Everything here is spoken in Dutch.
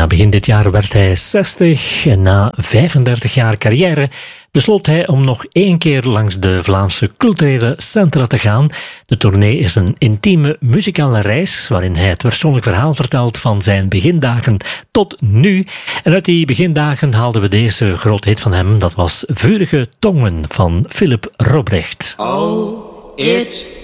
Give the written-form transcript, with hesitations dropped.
Ja, begin dit jaar werd hij 60 en na 35 jaar carrière besloot hij om nog 1 keer langs de Vlaamse culturele centra te gaan. De tournee is een intieme muzikale reis waarin hij het persoonlijk verhaal vertelt van zijn begindagen tot nu. En uit die begindagen haalden we deze grote hit van hem. Dat was Vurige Tongen van Philip Robrecht. Oh, it's